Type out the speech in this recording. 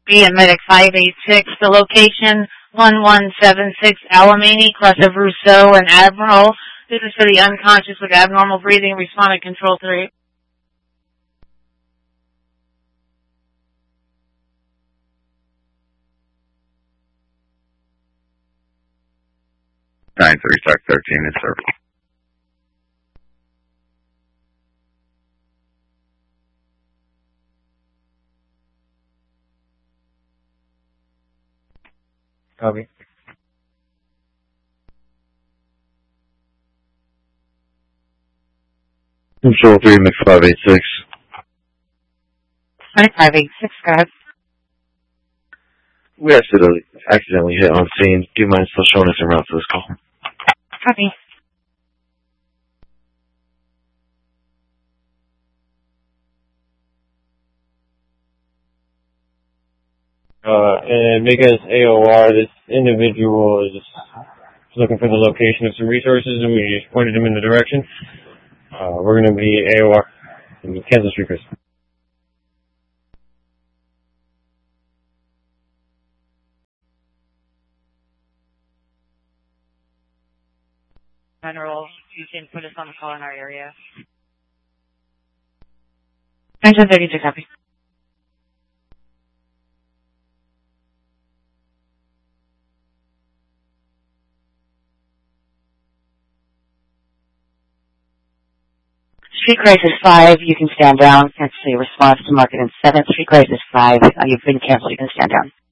be at Medic 586. The location, 1176 Alamany, Crest of Rousseau and Admiral. This is for the unconscious with abnormal breathing. Respond at Control 3. Nine three Stock 13 is service. Copy. Control 3, Mech 586. Medic 586, go ahead. We accidentally hit on scene. Do you mind still showing us en route to this call? Copy. And because AOR, this individual is looking for the location of some resources, and we just pointed him in the direction. We're going to be AOR in Kansas Street. General, you can put us on the call in our area. 1932, copy. Street Crisis 5, you can stand down. That's the response to Market in 7th. Street Crisis 5, you've been canceled, you can stand down.